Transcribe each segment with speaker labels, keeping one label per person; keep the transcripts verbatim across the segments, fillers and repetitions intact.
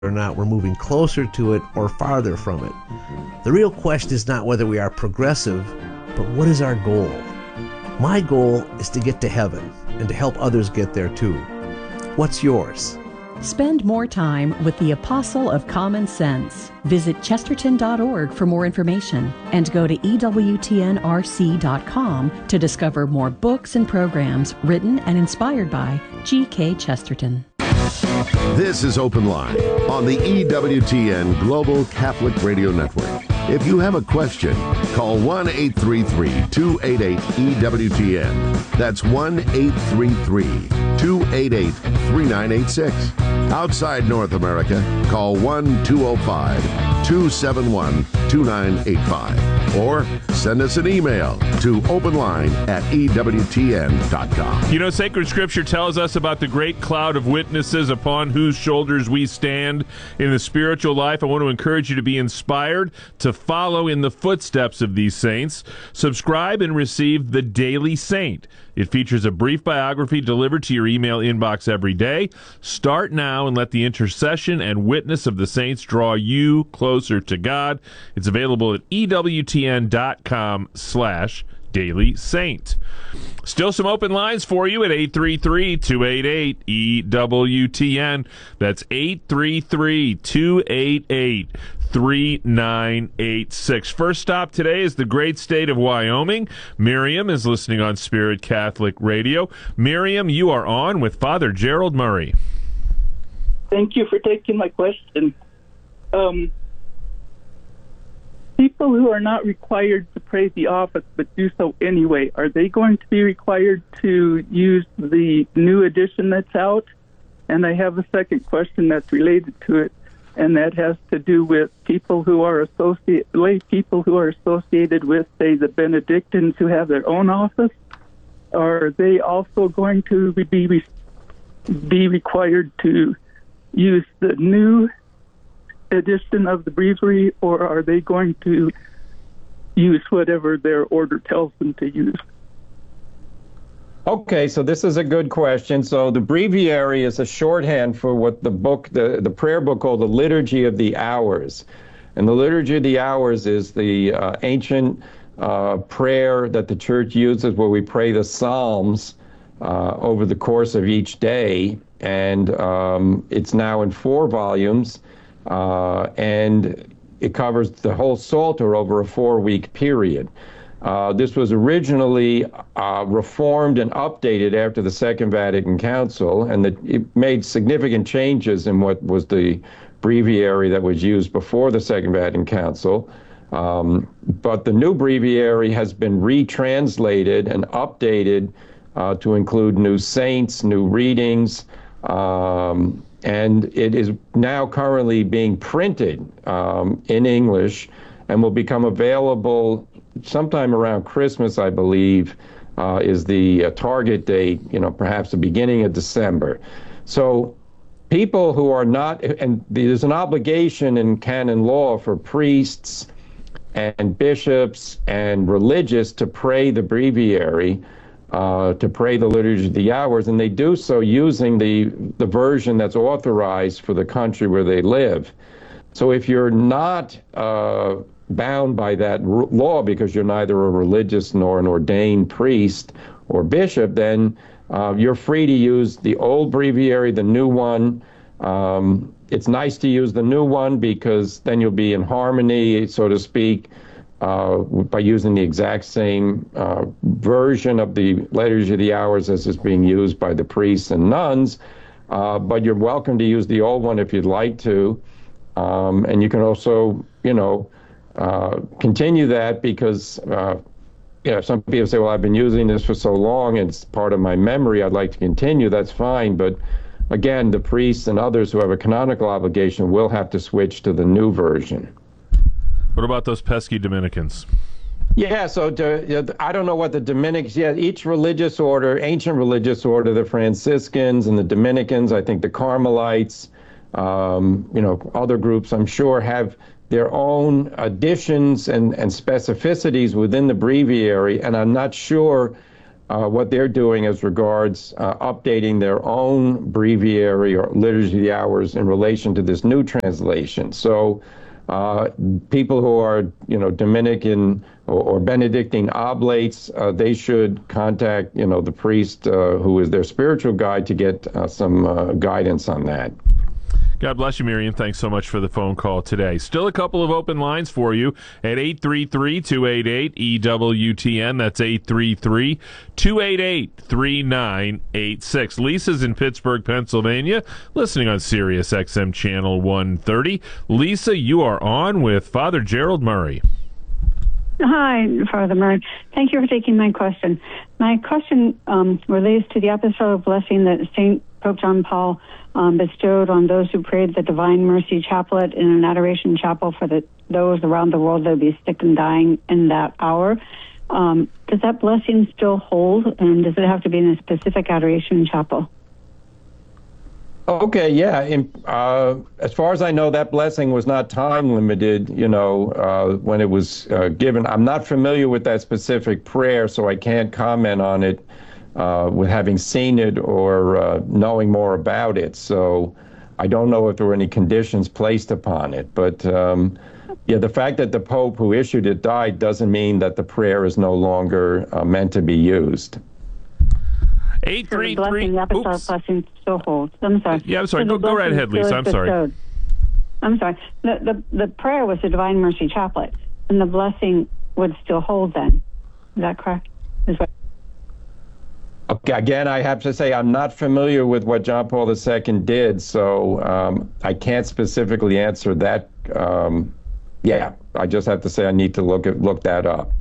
Speaker 1: or not we're moving closer to it or farther from it. The real question is not whether we are progressive, but what is our goal? My goal is to get to heaven and to help others get there too. What's yours?
Speaker 2: Spend more time with the Apostle of Common Sense. Visit chesterton dot org for more information and go to E W T N R C dot com to discover more books and programs written and inspired by G K Chesterton.
Speaker 3: This is Open Line on the E W T N Global Catholic Radio Network. If you have a question, call one eight three three, two eight eight, E W T N. That's one eight three three, two eight eight, three nine eight six. Outside North America, call one two zero five, two seven one, two nine eight five. Or send us an email to openline at E W T N dot com.
Speaker 4: You know, Sacred Scripture tells us about the great cloud of witnesses upon whose shoulders we stand in the spiritual life. I want to encourage you to be inspired to follow in the footsteps of these saints. Subscribe and receive The Daily Saint. It features a brief biography delivered to your email inbox every day. Start now and let the intercession and witness of the saints draw you closer to God. It's available at E W T N dot com slash Daily Saint. Still some open lines for you at eight three three, two eight eight, E W T N. That's eight three three, two eight eight, three nine eight six. First stop today is the great state of Wyoming. Miriam is listening on Spirit Catholic Radio. Miriam, you are on with Father Gerald Murray.
Speaker 5: Thank you for taking my question. Um, people who are not required to pray the office but do so anyway, are they going to be required to use the new edition that's out? And I have a second question that's related to it, and that has to do with people who are associate, lay people who are associated with, say, the Benedictines who have their own office. Are they also going to be be required to use the new edition of the breviary, or are they going to use whatever their order tells them to use?
Speaker 6: Okay, so this is a good question. So the breviary is a shorthand for what the book, the, the prayer book called the Liturgy of the Hours. And the Liturgy of the Hours is the uh, ancient uh, prayer that the church uses where we pray the Psalms uh, over the course of each day. And um, it's now in four volumes, uh, and it covers the whole Psalter over a four-week period. Uh, this was originally uh, reformed and updated after the Second Vatican Council, and the, it made significant changes in what was the breviary that was used before the Second Vatican Council. Um, but the new breviary has been retranslated and updated uh, to include new saints, new readings, um, and it is now currently being printed um, in English and will become available sometime around Christmas, I believe, uh, is the uh, target date, you know, perhaps the beginning of December. So people who are not, and there's an obligation in canon law for priests and bishops and religious to pray the breviary, uh, to pray the Liturgy of the Hours, and they do so using the, the version that's authorized for the country where they live. So if you're not uh, bound by that r- law because you're neither a religious nor an ordained priest or bishop, then uh, you're free to use the old breviary, the new one. Um, it's nice to use the new one because then you'll be in harmony, so to speak, uh, by using the exact same uh, version of the Liturgy of the Hours as is being used by the priests and nuns. Uh, but you're welcome to use the old one if you'd like to. Um, and you can also, you know, uh, continue that because, uh, you know, some people say, well, I've been using this for so long, and it's part of my memory, I'd like to continue. That's fine. But again, the priests and others who have a canonical obligation will have to switch to the new version.
Speaker 4: What about those pesky Dominicans?
Speaker 6: Yeah, so to, I don't know what the Dominicans, yeah, each religious order, ancient religious order, the Franciscans and the Dominicans, I think the Carmelites, um, you know, other groups, I'm sure, have their own additions and, and specificities within the breviary, and I'm not sure uh, what they're doing as regards uh, updating their own breviary or liturgy of the hours in relation to this new translation. So uh, people who are, you know, Dominican or, or Benedictine oblates, uh, they should contact, you know, the priest uh, who is their spiritual guide to get uh, some uh, guidance on that.
Speaker 4: God bless you, Miriam. Thanks so much for the phone call today. Still a couple of open lines for you at eight three three, two eight eight, E W T N. That's eight three three, two eight eight, three nine eight six. Lisa's in Pittsburgh, Pennsylvania, listening on Sirius X M Channel one thirty. Lisa, you are on with Father Gerald Murray.
Speaker 7: Hi, Father Murray. Thank you for taking my question. My question um, relates to the apostolic blessing that Saint Pope John Paul um, bestowed on those who prayed the Divine Mercy Chaplet in an adoration chapel for the, those around the world that would be sick and dying in that hour. Um, does that blessing still hold, and does it have to be in a specific adoration chapel?
Speaker 6: Okay, yeah. In, uh, as far as I know, that blessing was not time limited, you know, uh, when it was uh, given. I'm not familiar with that specific prayer, so I can't comment on it uh, with having seen it or uh, knowing more about it. So I don't know if there were any conditions placed upon it. But, um, yeah, the fact that the Pope who issued it died doesn't mean that the prayer is no longer uh, meant to be used.
Speaker 4: Eight three
Speaker 7: so the
Speaker 4: three.
Speaker 7: blessing, the apostolic blessing still holds. I'm sorry.
Speaker 4: Yeah, I'm sorry.
Speaker 7: So
Speaker 4: Go, go right ahead, Lisa. I'm sorry.
Speaker 7: Bestowed. I'm sorry. The, the the prayer was the Divine Mercy Chaplet, and the blessing would still hold then. Is that correct? Is what...
Speaker 6: Okay, again, I have to say I'm not familiar with what John Paul the Second did, so um, I can't specifically answer that. Um, yeah, I just have to say I need to look at, look that up.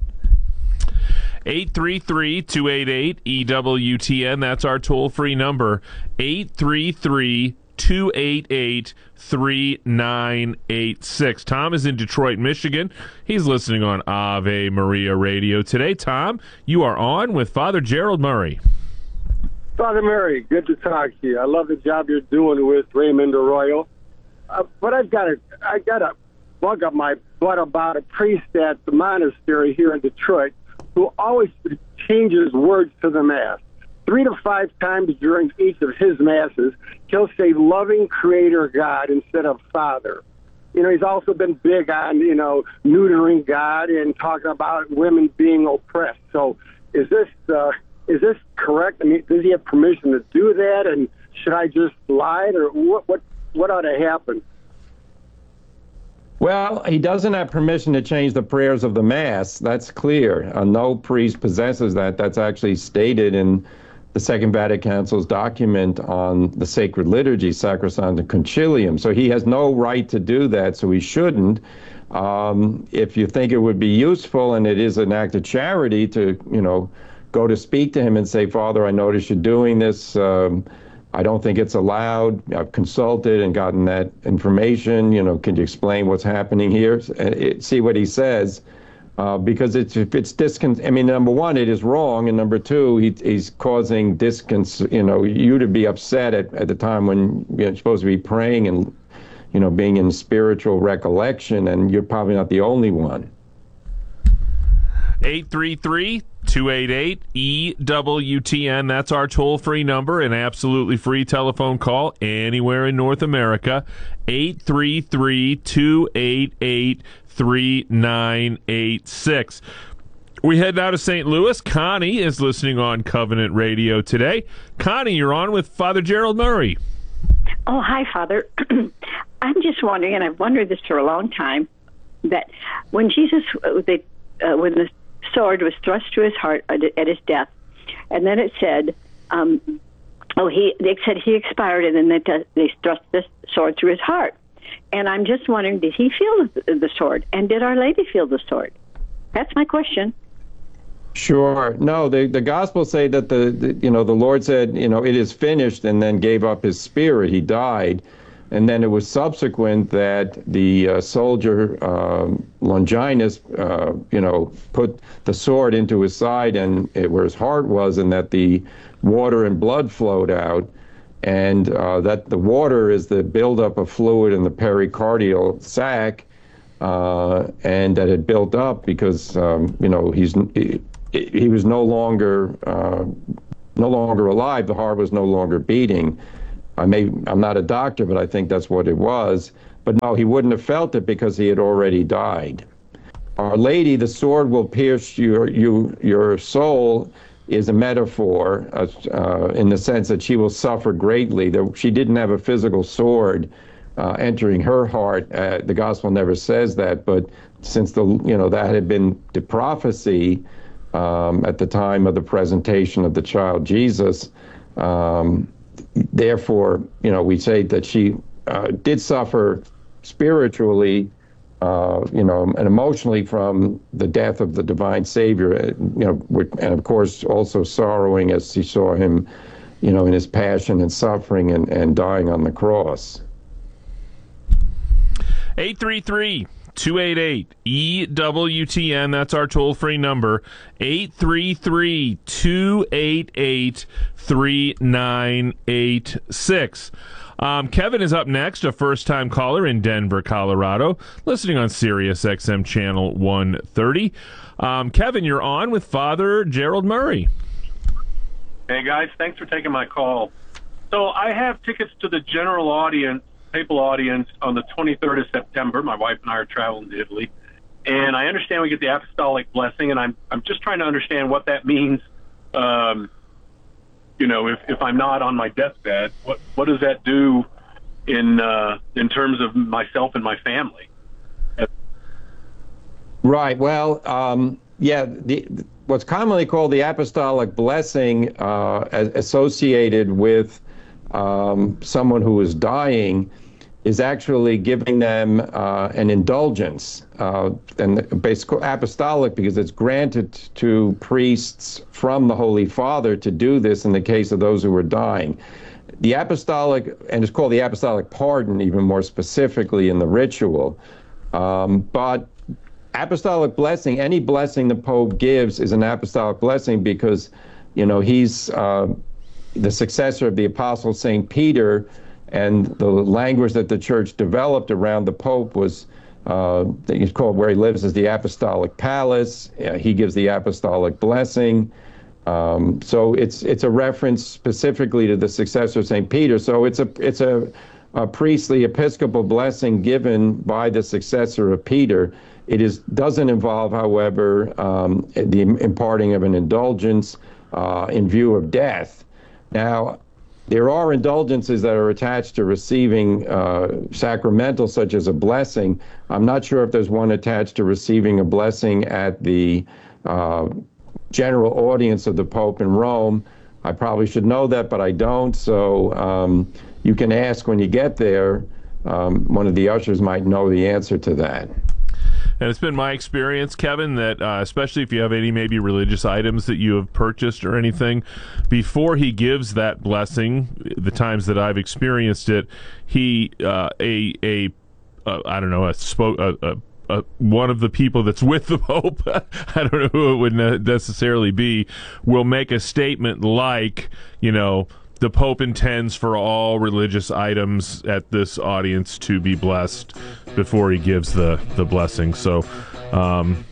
Speaker 4: eight three three, two eight eight, E W T N. That's our toll-free number. eight three three, two eight eight, three nine eight six. Tom is in Detroit, Michigan. He's listening on Ave Maria Radio today. Tom, you are on with Father Gerald Murray.
Speaker 8: Father Murray, good to talk to you. I love the job you're doing with Raymond Arroyo. Uh, but I've got a, I got a bug up my butt about a priest at the monastery here in Detroit who always changes words to the Mass. Three to five times during each of his Masses, he'll say loving Creator God instead of Father. You know, he's also been big on, you know, neutering God and talking about women being oppressed. So is this uh, is this correct? I mean, does he have permission to do that? And should I just lie? Or what, what, what ought to happen?
Speaker 6: Well, he doesn't have permission to change the prayers of the Mass. That's clear. Uh, no priest possesses that. That's actually stated in the Second Vatican Council's document on the sacred liturgy, Sacrosanctum Concilium. So he has no right to do that, so he shouldn't. Um, if you think it would be useful, and it is an act of charity to, you know, go to speak to him and say, Father, I notice you're doing this. Um, I don't think it's allowed. I've consulted and gotten that information. You know, can you explain what's happening here? And it, see what he says, uh, because it's if it's discon. I mean, number one, it is wrong, and number two, he, he's causing discon. You know, you to be upset at, at the time when you're supposed to be praying and, you know, being in spiritual recollection, and you're probably not the only one.
Speaker 4: eight three three, two eight eight, E W T N. That's our toll-free number, an absolutely free telephone call anywhere in North America. eight three three, two eight eight, three nine eight six. We head now to Saint Louis. Connie is listening on Covenant Radio today. Connie, you're on with Father Gerald Murray.
Speaker 9: Oh, hi, Father. I'm just wondering, and I've wondered this for a long time, that when Jesus, uh, they, uh, when the sword was thrust to his heart at his death, and then it said, um, oh, he, they said he expired, and then they, they thrust the sword through his heart. And I'm just wondering, did he feel the, the sword, and did Our Lady feel the sword? That's my question.
Speaker 6: Sure. No, the, the Gospels say that the, the, you know, the Lord said, you know, it is finished, and then gave up his spirit. He died. And then it was subsequent that the uh, soldier, um, Longinus, uh, you know, put the sword into his side and it, where his heart was, and that the water and blood flowed out. And uh, that the water is the buildup of fluid in the pericardial sac, uh, and that it built up because, um, you know, he's he was no longer uh, no longer alive. The heart was no longer beating. I may I'm not a doctor, but I think that's what it was. But no, he wouldn't have felt it because he had already died. Our Lady, the sword will pierce your you your soul, is a metaphor uh, uh, in the sense that she will suffer greatly. That she didn't have a physical sword uh, entering her heart. Uh, the gospel never says that, but since the you know that had been the prophecy um, at the time of the presentation of the child Jesus, um, therefore you know we say that she uh, did suffer spiritually. Uh, you know, and emotionally from the death of the divine Savior, you know, and of course also sorrowing as she saw him, you know, in his passion and suffering and, and dying on the cross.
Speaker 4: eight three three, two eight eight, E W T N, that's our toll-free number, eight three three, two eight eight, three nine eight six. Um, Kevin is up next, a first-time caller in Denver, Colorado, listening on Sirius X M Channel one thirty. Um, Kevin, you're on with Father Gerald Murray.
Speaker 10: Hey, guys. Thanks for taking my call. So I have tickets to the general audience, papal audience, on the twenty-third of September. My wife and I are traveling to Italy. And I understand we get the apostolic blessing, and I'm I'm just trying to understand what that means. Um You know, if, if I'm not on my deathbed, what what does that do in uh, in terms of myself and my family?
Speaker 6: Right. Well, um, yeah, the, what's commonly called the apostolic blessing uh, as associated with um, someone who is dying is actually giving them uh, an indulgence, uh, and basically apostolic because it's granted to priests from the Holy Father to do this in the case of those who are dying. The apostolic, and it's called the apostolic pardon even more specifically in the ritual, um, but apostolic blessing, any blessing the Pope gives is an apostolic blessing because, you know, he's uh, the successor of the Apostle Saint Peter. And the language that the church developed around the Pope was, uh, it's called where he lives is the Apostolic Palace. Uh, he gives the apostolic blessing. Um, so it's it's a reference specifically to the successor of Saint Peter. So it's a it's a, a priestly episcopal blessing given by the successor of Peter. It is doesn't involve, however, um, the imparting of an indulgence uh, in view of death. Now, there are indulgences that are attached to receiving uh, sacramental, such as a blessing. I'm not sure if there's one attached to receiving a blessing at the uh, general audience of the Pope in Rome. I probably should know that, but I don't. So um, you can ask when you get there. Um, one of the ushers might know the answer to that.
Speaker 4: And it's been my experience, Kevin, that uh, especially if you have any maybe religious items that you have purchased or anything, before he gives that blessing, the times that I've experienced it, he uh, a a uh, I don't know a spoke a, a, a one of the people that's with the Pope, I don't know who it would necessarily be, will make a statement like, you know, the Pope intends for all religious items at this audience to be blessed before he gives the, the blessing. So um,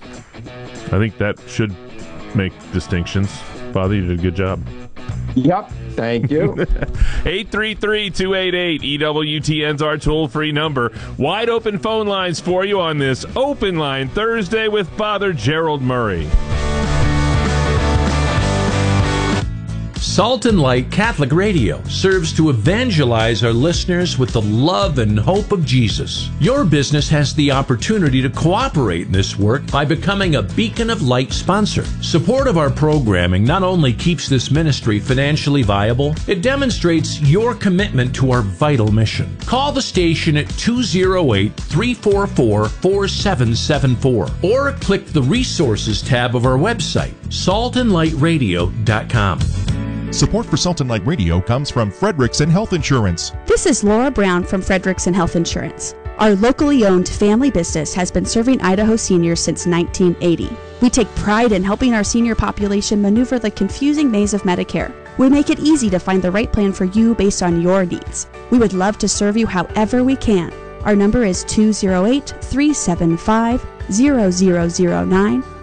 Speaker 4: I think that should make distinctions. Father, you did a good job.
Speaker 6: Yep. Thank you.
Speaker 4: eight three three, two eight eight, E W T N's our toll-free number. Wide open phone lines for you on this Open Line Thursday with Father Gerald Murray.
Speaker 11: Salt and Light Catholic Radio serves to evangelize our listeners with the love and hope of Jesus. Your business has the opportunity to cooperate in this work by becoming a Beacon of Light sponsor. Support of our programming not only keeps this ministry financially viable, it demonstrates your commitment to our vital mission. Call the station at two oh eight, three four four, four seven seven four or click the Resources tab of our website, salt and light radio dot com.
Speaker 12: Support for Salt and Light Radio comes from Frederickson Health Insurance.
Speaker 13: This is Laura Brown from Frederickson Health Insurance. Our locally owned family business has been serving Idaho seniors since nineteen eighty. We take pride in helping our senior population maneuver the confusing maze of Medicare. We make it easy to find the right plan for you based on your needs. We would love to serve you however we can. Our number is two oh eight, three seven five, zero zero zero nine,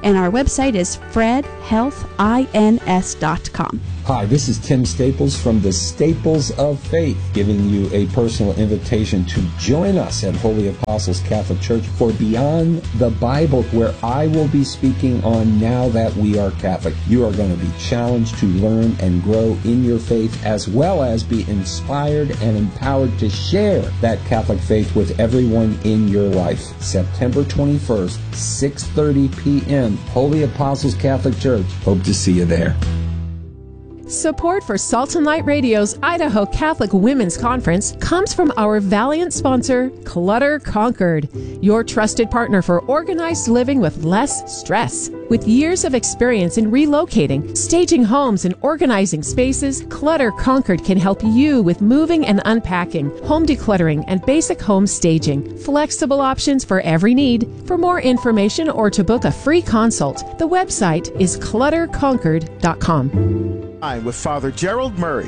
Speaker 13: and our website is fred health ins dot com.
Speaker 14: Hi, this is Tim Staples from the Staples of Faith, giving you a personal invitation to join us at Holy Apostles Catholic Church for Beyond the Bible, where I will be speaking on Now That We Are Catholic. You are going to be challenged to learn and grow in your faith, as well as be inspired and empowered to share that Catholic faith with everyone in your life. September twenty-first, six thirty p.m., Holy Apostles Catholic Church. Hope to see you there.
Speaker 15: Support for Salt and Light Radio's Idaho Catholic Women's Conference comes from our valiant sponsor, Clutter Conquered, your trusted partner for organized living with less stress. With years of experience in relocating, staging homes, and organizing spaces, Clutter Conquered can help you with moving and unpacking, home decluttering, and basic home staging. Flexible options for every need. For more information or to book a free consult, the website is clutter conquered dot com.
Speaker 16: With Father Gerald Murray.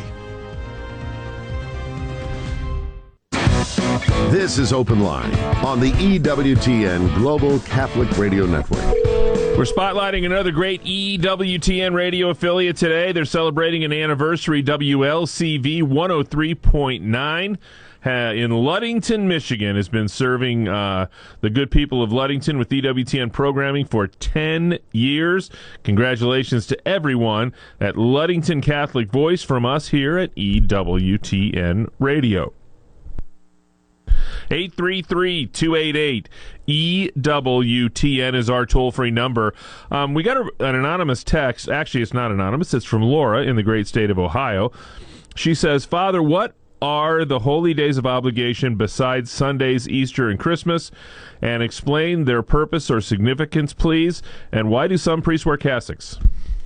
Speaker 3: This is Open Line on the E W T N Global Catholic Radio Network.
Speaker 4: We're spotlighting another great E W T N radio affiliate today. They're celebrating an anniversary. W L C V one oh three point nine uh, in Ludington, Michigan, has been serving uh, the good people of Ludington with E W T N programming for ten years. Congratulations to everyone at Ludington Catholic Voice from us here at E W T N Radio. eight three three, two eight eight, E W T N is our toll-free number. Um, we got a, an anonymous text. Actually, it's not anonymous. It's from Laura in the great state of Ohio. She says, Father, what are the holy days of obligation besides Sundays, Easter, and Christmas? And explain their purpose or significance, please. And why do some priests wear cassocks?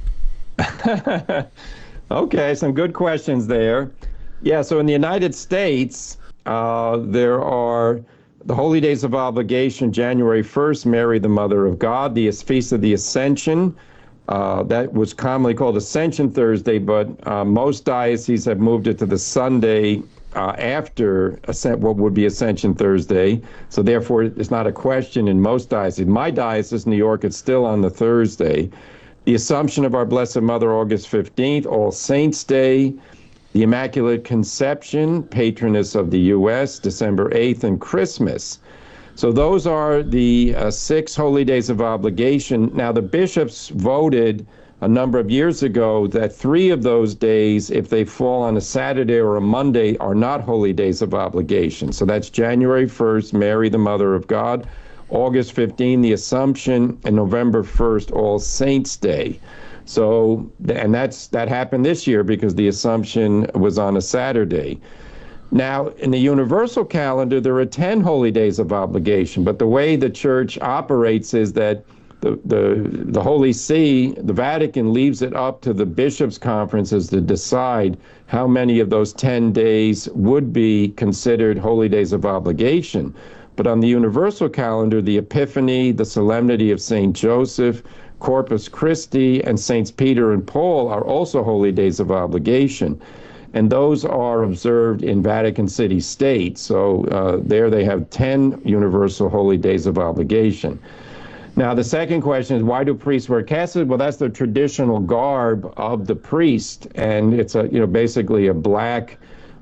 Speaker 6: Okay, some good questions there. Yeah, so in the United States, Uh, there are the Holy Days of Obligation, January first, Mary, the Mother of God, the Feast of the Ascension. Uh, that was commonly called Ascension Thursday, but uh, most dioceses have moved it to the Sunday uh, after Ascent, what would be Ascension Thursday. So therefore, it's not a question in most dioceses. My diocese, New York, it's still on the Thursday. The Assumption of Our Blessed Mother, August fifteenth, All Saints' Day. The Immaculate Conception, patroness of the U S, December eighth, and Christmas. So those are the uh, six holy days of obligation. Now, the bishops voted a number of years ago that three of those days, if they fall on a Saturday or a Monday, are not holy days of obligation. So that's January first, Mary, the Mother of God, August fifteenth, the Assumption, and November first, All Saints' Day. So, and that's that happened this year because the Assumption was on a Saturday. Now, in the universal calendar, there are ten holy days of obligation, but the way the Church operates is that the the, the Holy See, the Vatican, leaves it up to the bishops' conferences to decide how many of those ten days would be considered holy days of obligation. But on the universal calendar, the Epiphany, the Solemnity of Saint Joseph, Corpus Christi, and Saints Peter and Paul are also holy days of obligation. And those are observed in Vatican City State. So uh, there they have ten universal holy days of obligation. Now, the second question is, why do priests wear cassocks? Well, that's the traditional garb of the priest. And it's a, you know, basically a black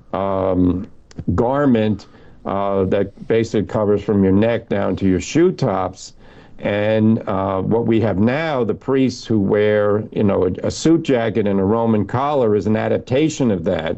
Speaker 6: um, garment uh, that basically covers from your neck down to your shoe tops. And uh, what we have now, the priests who wear, you know, a, a suit jacket and a Roman collar is an adaptation of that.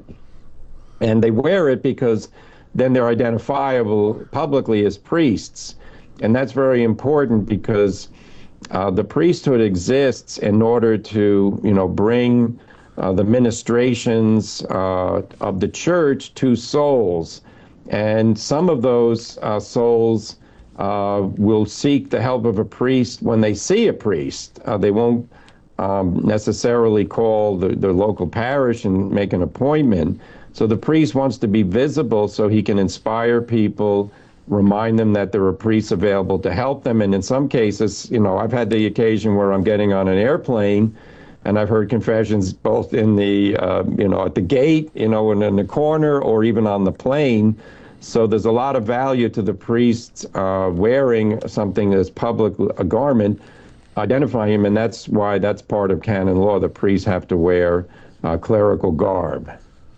Speaker 6: And they wear it because then they're identifiable publicly as priests. And that's very important because uh, the priesthood exists in order to, you know, bring uh, the ministrations uh, of the church to souls. And some of those uh, souls Uh, will seek the help of a priest when they see a priest. Uh, they won't um, necessarily call the, the local parish and make an appointment. So the priest wants to be visible so he can inspire people, remind them that there are priests available to help them. And in some cases, you know, I've had the occasion where I'm getting on an airplane and I've heard confessions both in the, uh, you know, at the gate, you know, and in the corner or even on the plane. So there's a lot of value to the priests uh, wearing something that's public, a garment. identify him, and that's why that's part of canon law. The priests have to wear uh, clerical garb.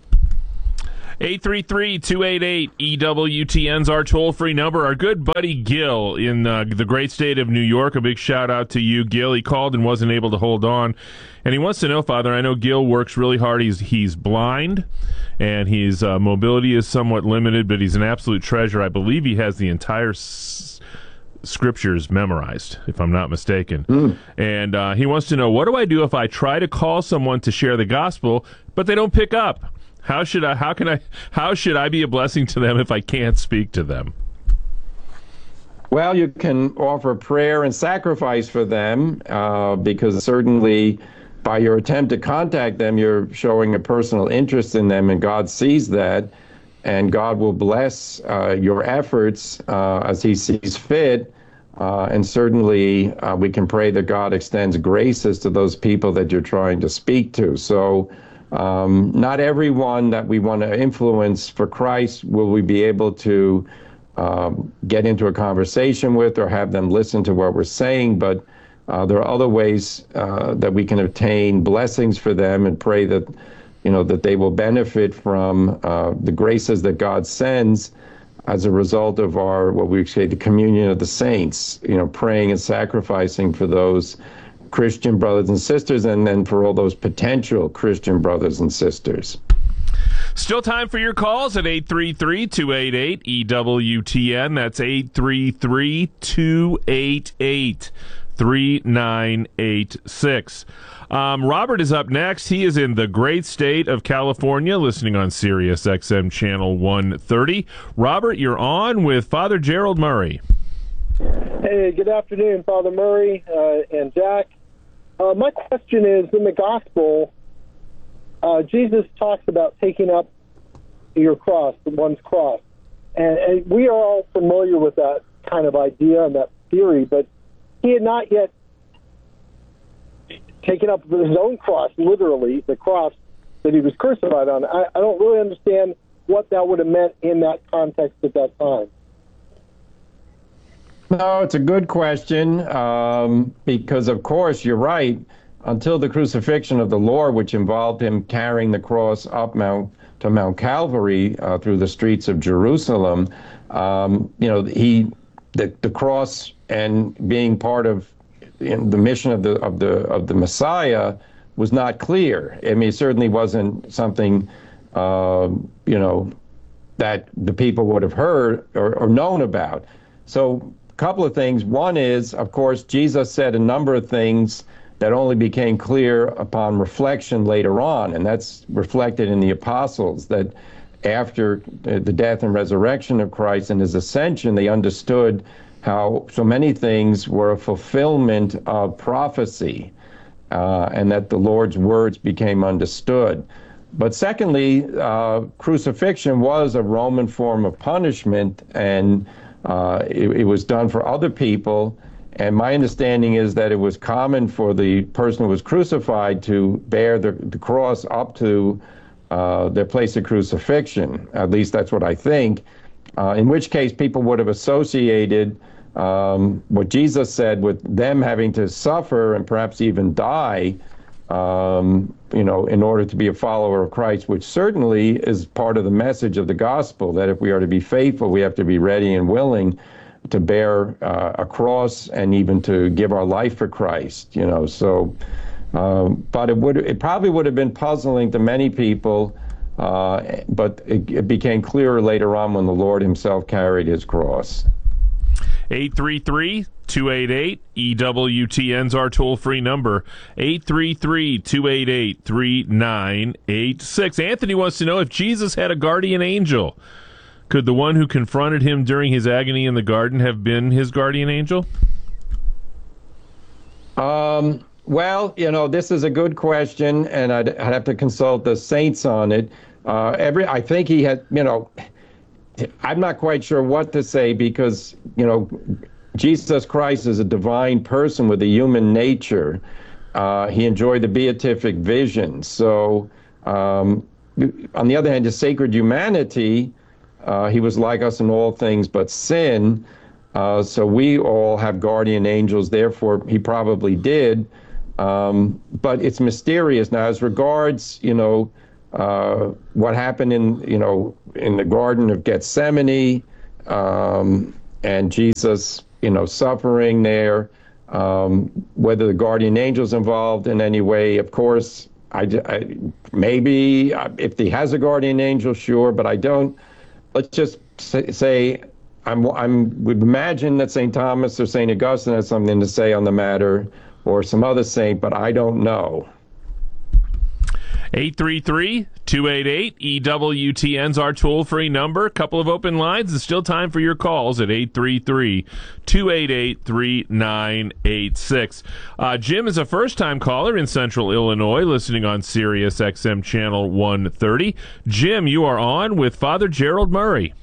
Speaker 4: eight three three, two eight eight, E W T N's our toll-free number. Our good buddy Gil in uh, the great state of New York, a big shout-out to you, Gil. He called and wasn't able to hold on. And he wants to know, Father, I know Gil works really hard. He's he's blind, and his uh, mobility is somewhat limited, but he's an absolute treasure. I believe he has the entire s- scriptures memorized, if I'm not mistaken. Mm. And uh, he wants to know, what do I do if I try to call someone to share the gospel, but they don't pick up? How should I? How can I? How should I be a blessing to them if I can't speak to them?
Speaker 6: Well, you can offer prayer and sacrifice for them, uh, because certainly, by your attempt to contact them, you're showing a personal interest in them, and God sees that, and God will bless uh, your efforts uh, as He sees fit. Uh, and certainly, uh, we can pray that God extends graces to those people that you're trying to speak to. So. Um, not everyone that we want to influence for Christ will we be able to um, get into a conversation with or have them listen to what we're saying, but uh, there are other ways uh, that we can obtain blessings for them and pray that, you know, that they will benefit from uh, the graces that God sends as a result of our, what we say, the communion of the saints, you know, praying and sacrificing for those Christian brothers and sisters, and then for all those potential Christian brothers and sisters.
Speaker 4: Still time for your calls at eight three three, two eight eight, E W T N. That's eight three three, two eight eight, three nine eight six. Um, Robert is up next. He is in the great state of California, listening on Sirius X M Channel one thirty. Robert, you're on with Father Gerald Murray.
Speaker 17: Hey, good afternoon, Father Murray uh, and Jack. Uh, my question is, in the gospel, uh, Jesus talks about taking up your cross, one's cross. And, and we are all familiar with that kind of idea and that theory, but he had not yet taken up his own cross, literally, the cross that he was crucified on. I, I don't really understand what that would have meant in that context at that time.
Speaker 6: No, it's a good question, um, because, of course, you're right. Until the crucifixion of the Lord, which involved him carrying the cross up Mount to Mount Calvary uh, through the streets of Jerusalem, um, you know, he the, the cross and being part of you know, the mission of the of the of the Messiah was not clear. I mean, it certainly wasn't something, uh, you know, that the people would have heard or, or known about. So. Couple of things. One is, of course, Jesus said a number of things that only became clear upon reflection later on, and that's reflected in the apostles, that after the death and resurrection of Christ and his ascension, they understood how so many things were a fulfillment of prophecy, uh, and that the Lord's words became understood. But secondly, uh, crucifixion was a Roman form of punishment, and Uh, it, it was done for other people, and my understanding is that it was common for the person who was crucified to bear the, the cross up to uh, their place of crucifixion. At least that's what I think. Uh, in which case, people would have associated um, what Jesus said with them having to suffer and perhaps even die, um, you know, in order to be a follower of Christ, which certainly is part of the message of the gospel, that if we are to be faithful, we have to be ready and willing to bear uh, a cross and even to give our life for Christ, you know. So, um, but it would, it probably would have been puzzling to many people, uh, but it, it became clearer later on when the Lord himself carried his cross.
Speaker 4: eight three three, two eight eight, E W T N's our toll-free number, eight three three, two eight eight, three nine eight six. Anthony wants to know, if Jesus had a guardian angel, could the one who confronted him during his agony in the garden have been his guardian angel?
Speaker 6: Um, well, you know, this is a good question, and I'd, I'd have to consult the saints on it. Uh, every, I think he had, you know... I'm not quite sure what to say, because, you know, Jesus Christ is a divine person with a human nature. Uh, he enjoyed the beatific vision. So, um, on the other hand, his sacred humanity, uh, he was like us in all things but sin. Uh, so we all have guardian angels, therefore he probably did. Um, but it's mysterious. Now, as regards, you know, uh, what happened in, you know, in the Garden of Gethsemane, um, and Jesus, you know, suffering there, um, whether the guardian angel's involved in any way, of course, I, I maybe if he has a guardian angel, sure, but I don't. Let's just say, say I'm, I'm would imagine that Saint Thomas or Saint Augustine has something to say on the matter, or some other saint, but I don't know.
Speaker 4: eight three three, two eight eight, E W T N's our toll-free number. A couple of open lines. There's still time for your calls at eight three three, two eight eight, three nine eight six. Uh, Jim is a first-time caller in Central Illinois, listening on Sirius X M Channel one thirty. Jim, you are on with Father Gerald Murray.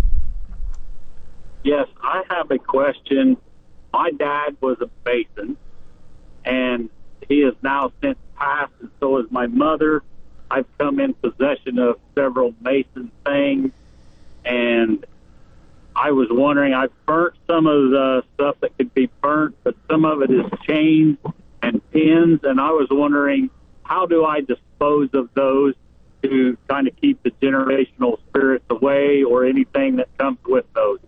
Speaker 18: Yes, I have a question. My dad was a Mason, and he is now since passed, and so is my mother. I've come in possession of several Mason things, and I was wondering, I've burnt some of the stuff that could be burnt, but some of it is chains and pins, and I was wondering, how do I dispose of those to kind of keep the generational spirits away, or anything that comes with those?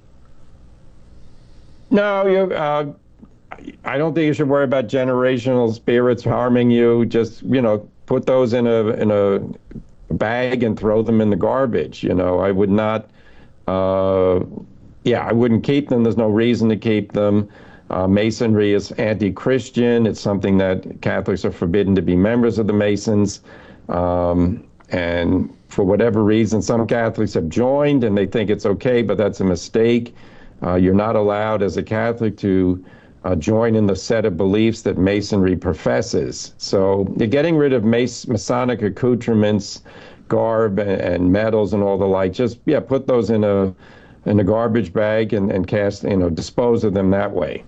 Speaker 6: No, you. Uh, I don't think you should worry about generational spirits harming you. Just, you know, put those in a in a bag and throw them in the garbage. You know, I would not. Uh, yeah, I wouldn't keep them. There's no reason to keep them. Uh, Masonry is anti-Christian. It's something that Catholics are forbidden to be members of the Masons. Um, and for whatever reason, some Catholics have joined and they think it's okay, but that's a mistake. Uh, you're not allowed as a Catholic to uh, join in the set of beliefs that Masonry professes. So you're getting rid of Mas- Masonic accoutrements, garb, and, and medals and all the like. Just, yeah, put those in a in a garbage bag and, and cast, you know, dispose of them that way.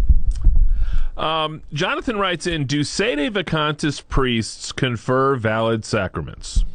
Speaker 4: Um, Jonathan writes in, do Sede Vacantis priests confer valid sacraments?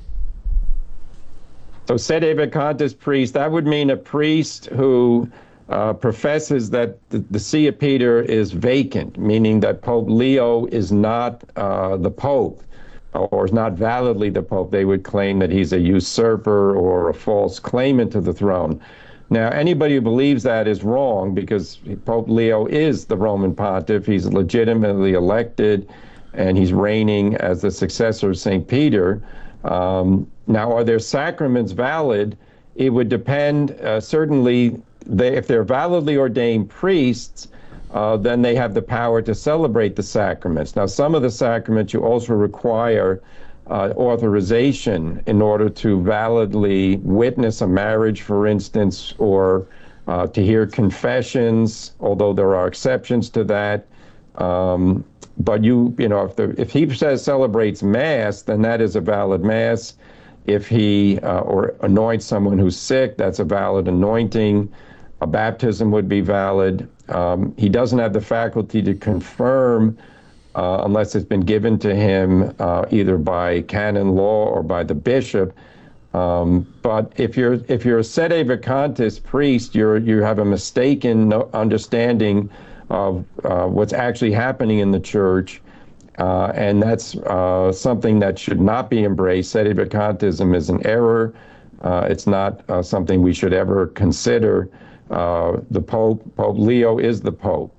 Speaker 6: So Sede Vacantis priest, that would mean a priest who Uh, professes that the, the See of Peter is vacant, meaning that Pope Leo is not uh, the Pope, or is not validly the Pope. They would claim that he's a usurper or a false claimant to the throne. Now, anybody who believes that is wrong, because Pope Leo is the Roman pontiff. He's legitimately elected, and he's reigning as the successor of Saint Peter. Um, now, are their sacraments valid? It would depend, uh, certainly, They, if they're validly ordained priests, uh, then they have the power to celebrate the sacraments. Now, some of the sacraments you also require uh, authorization in order to validly witness a marriage, for instance, or uh, to hear confessions, although there are exceptions to that. Um, but you, you know, if, the, if he says celebrates Mass, then that is a valid Mass. If he uh, or anoints someone who's sick, that's a valid anointing. A baptism would be valid. Um, he doesn't have the faculty to confirm uh, unless it's been given to him uh, either by canon law or by the bishop. Um, but if you're if you're a Sede Vacantis priest, you're you have a mistaken understanding of uh, what's actually happening in the church, uh, and that's uh, something that should not be embraced. Sede Vacantism is an error. Uh, it's not uh, something we should ever consider. Uh, the Pope, Pope Leo is the Pope.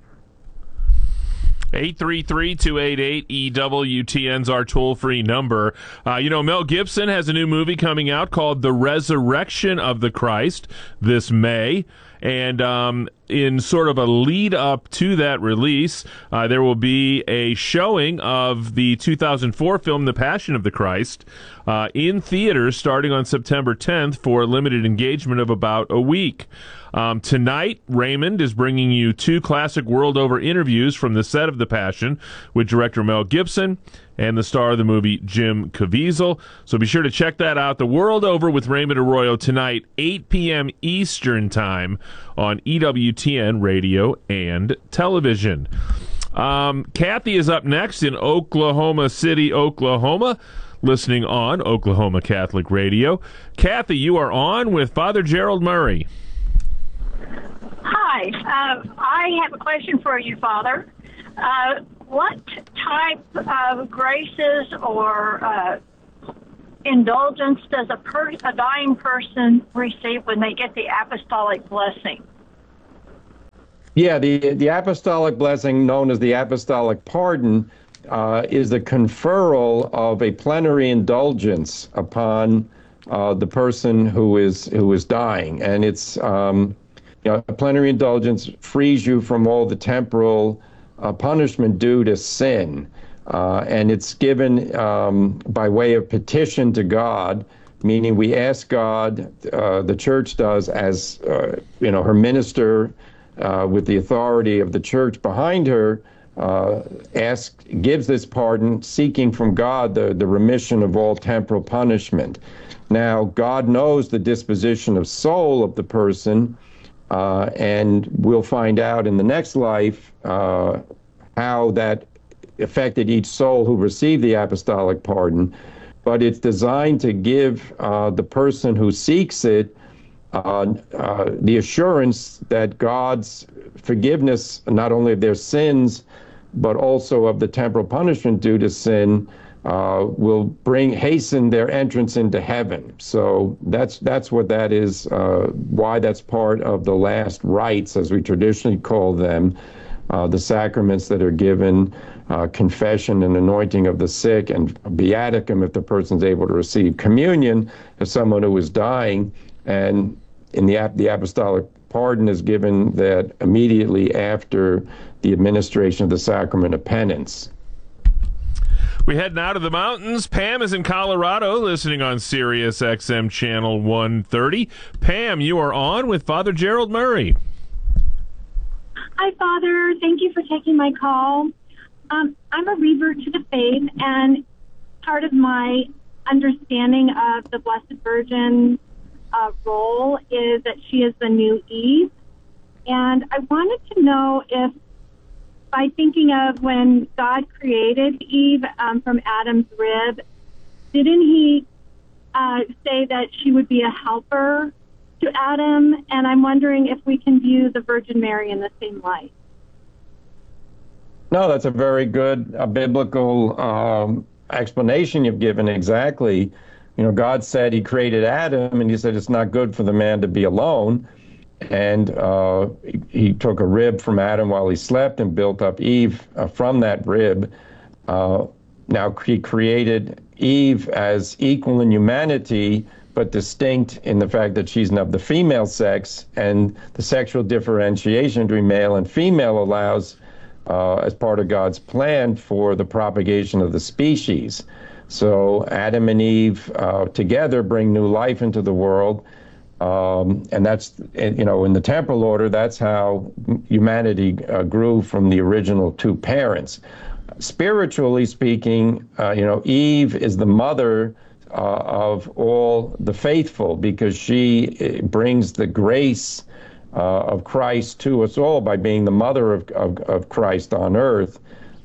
Speaker 4: eight three three, two eight eight, E W T N's our toll-free number. Uh, you know, Mel Gibson has a new movie coming out called The Resurrection of the Christ this May. And um, in sort of a lead up to that release, uh, there will be a showing of the two thousand four film The Passion of the Christ uh, in theaters starting on September tenth for a limited engagement of about a week. Um, tonight, Raymond is bringing you two classic world-over interviews from the set of The Passion with director Mel Gibson and the star of the movie, Jim Caviezel. So be sure to check that out. The World Over with Raymond Arroyo tonight, eight p.m. Eastern Time on E W T N Radio and Television. Um, Kathy is up next in Oklahoma City, Oklahoma, listening on Oklahoma Catholic Radio. Kathy, you are on with Father Gerald Murray.
Speaker 19: Hi, Hi. Uh, I have a question for you, Father. Uh, what type of graces or uh, indulgence does a, per- a dying person receive when they get the apostolic blessing?
Speaker 6: Yeah, the, the apostolic blessing, known as the apostolic pardon, uh, is the conferral of a plenary indulgence upon uh, the person who is who is dying. And it's um, you know, a plenary indulgence frees you from all the temporal uh, punishment due to sin. Uh, and it's given um, by way of petition to God, meaning we ask God, uh, the church does, as uh, you know, her minister uh, with the authority of the church behind her, uh, ask, gives this pardon, seeking from God the, the remission of all temporal punishment. Now, God knows the disposition of soul of the person, uh, and we'll find out in the next life uh, how that affected each soul who received the apostolic pardon. But it's designed to give uh, the person who seeks it uh, uh, the assurance that God's forgiveness, not only of their sins, but also of the temporal punishment due to sin, uh, will bring hasten their entrance into heaven. So that's that's what that is, uh, why that's part of the last rites, as we traditionally call them, uh, the sacraments that are given, uh, confession and anointing of the sick, and viaticum if the person's able to receive communion as someone who is dying. And in the the apostolic pardon is given that immediately after the administration of the sacrament of penance.
Speaker 4: We head now to the mountains. Pam is in Colorado, listening on Sirius X M channel one thirty. Pam, you are on with Father Gerald Murray.
Speaker 20: Hi, Father. Thank you for taking my call. Um, I'm a revert to the faith, and part of my understanding of the Blessed Virgin uh, role is that she is the new Eve. And I wanted to know if, by thinking of when God created Eve um, from Adam's rib, didn't he uh, say that she would be a helper to Adam? And I'm wondering if we can view the Virgin Mary in the same light.
Speaker 6: No, that's a very good uh, biblical um, explanation you've given. Exactly. You know, God said he created Adam, and he said it's not good for the man to be alone. And uh, he, he took a rib from Adam while he slept and built up Eve uh, from that rib. Uh, now he created Eve as equal in humanity, but distinct in the fact that she's of the female sex, and the sexual differentiation between male and female allows, uh, as part of God's plan for the propagation of the species. So Adam and Eve uh, together bring new life into the world. Um, and that's, you know, in the temporal order, that's how humanity uh, grew from the original two parents. Spiritually speaking, uh, you know, Eve is the mother uh, of all the faithful, because she brings the grace uh, of Christ to us all by being the mother of, of, of Christ on earth.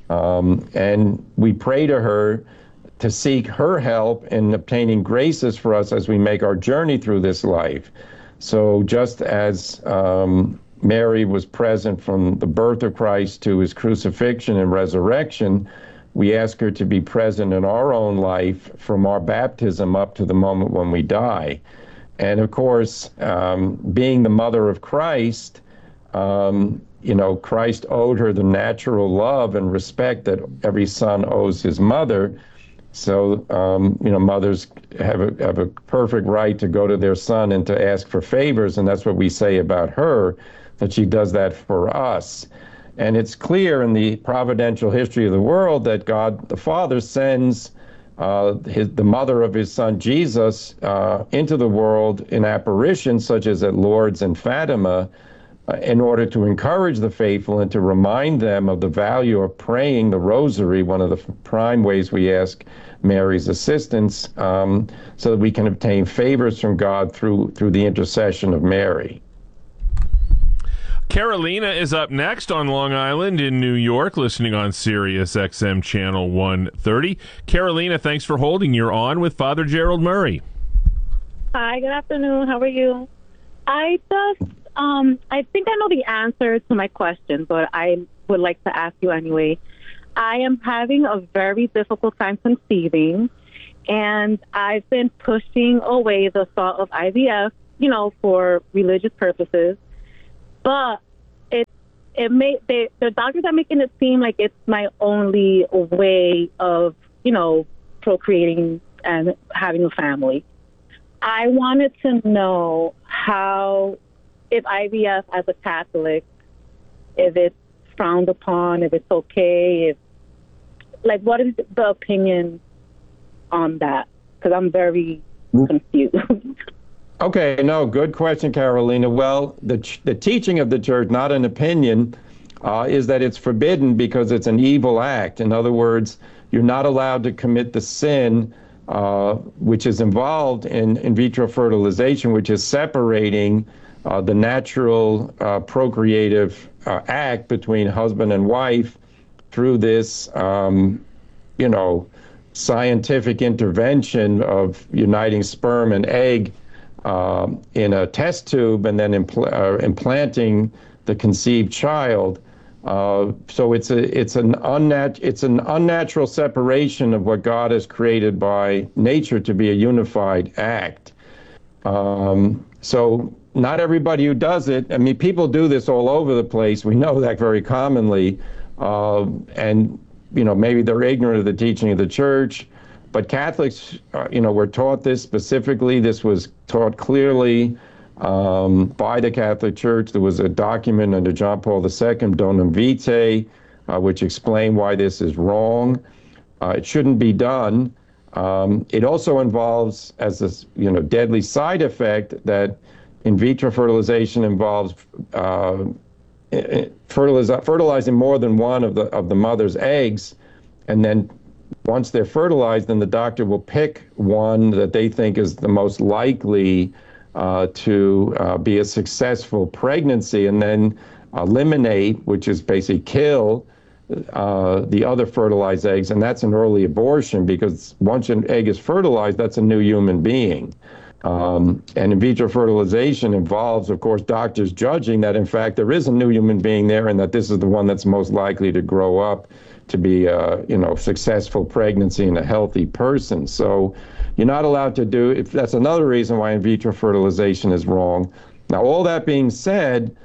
Speaker 6: Um, and we pray to her to seek her help in obtaining graces for us as we make our journey through this life. So just as um, Mary was present from the birth of Christ to his crucifixion and resurrection, we ask her to be present in our own life from our baptism up to the moment when we die. And of course, um, being the mother of Christ, um, you know, Christ owed her the natural love and respect that every son owes his mother. So, um, you know, mothers have a, have a perfect right to go to their son and to ask for favors, and that's what we say about her, that she does that for us. And it's clear in the providential history of the world that God the Father sends uh, his, the mother of his son Jesus uh, into the world in apparitions such as at Lourdes and Fatima, Uh, in order to encourage the faithful and to remind them of the value of praying the rosary, one of the f- prime ways we ask Mary's assistance, um, so that we can obtain favors from God through through the intercession of Mary.
Speaker 4: Carolina is up next on Long Island in New York, listening on Sirius X M channel one thirty. Carolina, thanks for holding. You're on with Father Gerald Murray.
Speaker 21: Hi, good afternoon. How are you? I just um, I think I know the answer to my question, but I would like to ask you anyway. I am having a very difficult time conceiving, and I've been pushing away the thought of I V F, you know, for religious purposes. But it it may they, the doctors are making it seem like it's my only way of, you know, procreating and having a family. I wanted to know how, if I V F as a Catholic, if it's frowned upon, if it's okay, if, like, what is the opinion on that? Because I'm very confused.
Speaker 6: Okay, no, good question, Carolina. Well, the the teaching of the church, not an opinion, uh, is that it's forbidden because it's an evil act. In other words, you're not allowed to commit the sin uh, which is involved in in vitro fertilization, which is separating uh, the natural uh, procreative uh, act between husband and wife through this, um, you know, scientific intervention of uniting sperm and egg uh, in a test tube and then impl- uh, implanting the conceived child. Uh, so it's a it's an unnat- it's an unnatural separation of what God has created by nature to be a unified act. Um, so not everybody who does it. I mean, people do this all over the place. We know that very commonly, uh, and you know maybe they're ignorant of the teaching of the church. But Catholics, uh, you know, were taught this specifically. This was taught clearly um, by the Catholic Church. There was a document under John Paul the Second, Donum Vitae, uh, which explained why this is wrong. Uh, it shouldn't be done. Um, it also involves, as a you know, deadly side effect, that in vitro fertilization involves uh, fertiliz- fertilizing more than one of the of the mother's eggs, and then once they're fertilized, then the doctor will pick one that they think is the most likely uh, to uh, be a successful pregnancy, and then eliminate, which is basically kill, uh, the other fertilized eggs. And that's an early abortion, because once an egg is fertilized, that's a new human being. Um, and in vitro fertilization involves, of course, doctors judging that, in fact, there is a new human being there and that this is the one that's most likely to grow up to be a, you know, successful pregnancy and a healthy person. So you're not allowed to do, if that's another reason why in vitro fertilization is wrong. Now, all that being said,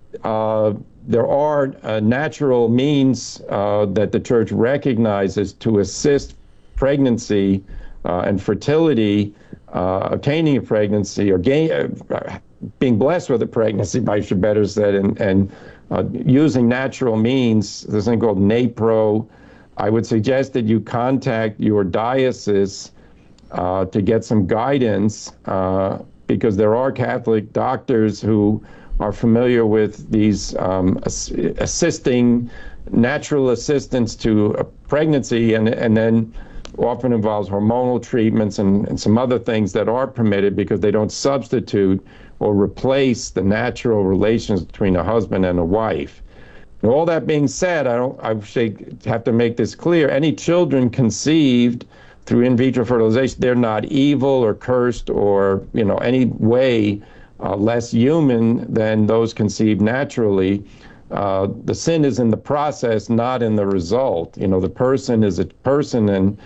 Speaker 6: uh, there are uh, natural means uh, that the church recognizes to assist pregnancy uh, and fertility, uh, obtaining a pregnancy or gain, uh, being blessed with a pregnancy, I should better said, and, and Uh, using natural means. There's something called NAPRO. I would suggest that you contact your diocese uh, to get some guidance, uh, because there are Catholic doctors who are familiar with these um, ass- assisting, natural assistance to a pregnancy, and, and then often involves hormonal treatments and, and some other things that are permitted because they don't substitute or replace the natural relations between a husband and a wife. And all that being said, I don't. I have to make this clear: any children conceived through in vitro fertilization, they're not evil or cursed or you know any way uh, less human than those conceived naturally. Uh, the sin is in the process, not in the result. You know, the person is a person, and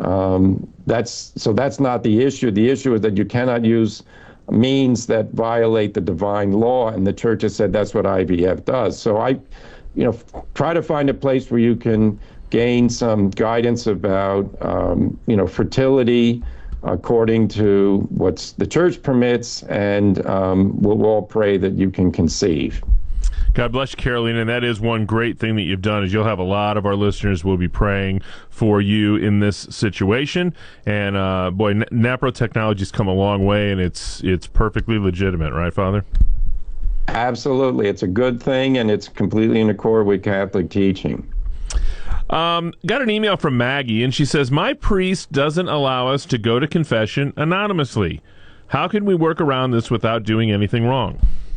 Speaker 6: um, that's so that's not the issue. The issue is that you cannot use means that violate the divine law, and the church has said that's what I V F does. So I, you know, try to find a place where you can gain some guidance about, um, you know, fertility according to what the church permits, and um, we'll all pray that you can conceive.
Speaker 4: God bless you, Carolina. And that is one great thing that you've done is you'll have a lot of our listeners will be praying for you in this situation. And uh, boy, N- NAPRO technology's come a long way, and it's it's perfectly legitimate, right, Father?
Speaker 6: Absolutely, it's a good thing, and it's completely in accord with Catholic teaching.
Speaker 4: Um, got an email from Maggie, and she says, "My priest doesn't allow us to go to confession anonymously. How can we work around this without doing anything wrong?"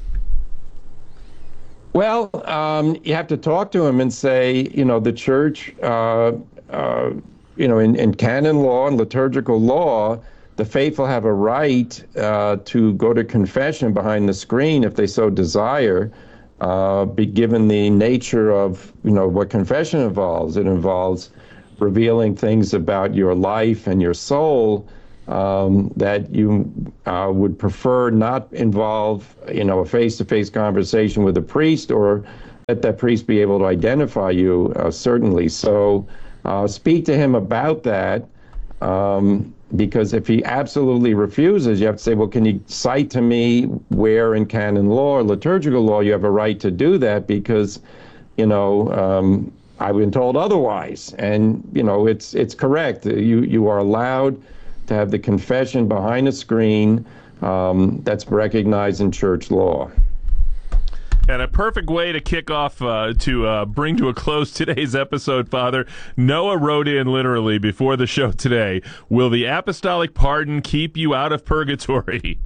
Speaker 6: Well, um, you have to talk to him and say, you know, the church, uh, uh, you know, in, in canon law and liturgical law, the faithful have a right uh, to go to confession behind the screen if they so desire, uh, be given the nature of, you know, what confession involves. It involves revealing things about your life and your soul um, that you uh, would prefer not involve, you know, a face-to-face conversation with a priest, or let that priest be able to identify you, uh, certainly. So uh, speak to him about that. Um, Because if he absolutely refuses, you have to say, well, can you cite to me where in canon law or liturgical law you have a right to do that? Because, you know, um, I've been told otherwise. And, you know, it's it's correct. You, you are allowed to have the confession behind a screen um, that's recognized in church law.
Speaker 4: And a perfect way to kick off, uh, to uh, bring to a close today's episode, Father. Noah wrote in literally before the show today, will the apostolic pardon keep you out of purgatory?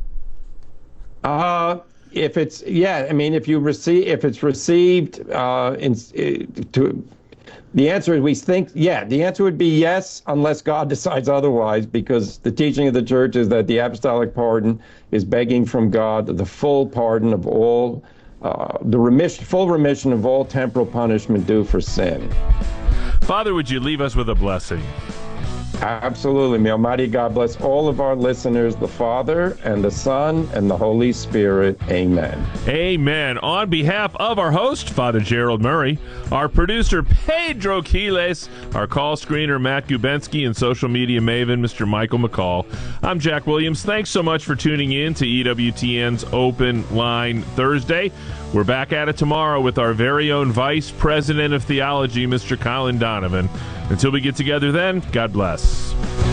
Speaker 6: Uh, if it's, yeah, I mean, if you receive, if it's received, uh, in, to, the answer is we think, yeah, the answer would be yes, unless God decides otherwise, because the teaching of the church is that the apostolic pardon is begging from God the full pardon of all Uh, the remission, full remission of all temporal punishment due for sin.
Speaker 4: Father, would you leave us with a blessing?
Speaker 6: Absolutely. May Almighty God bless all of our listeners, the Father and the Son and the Holy Spirit. Amen.
Speaker 4: Amen. On behalf of our host, Father Gerald Murray, our producer, Pedro Quiles, our call screener, Matt Gubensky, and social media maven, Mister Michael McCall, I'm Jack Williams. Thanks so much for tuning in to E W T N's Open Line Thursday. We're back at it tomorrow with our very own Vice President of Theology, Mister Colin Donovan. Until we get together then, God bless.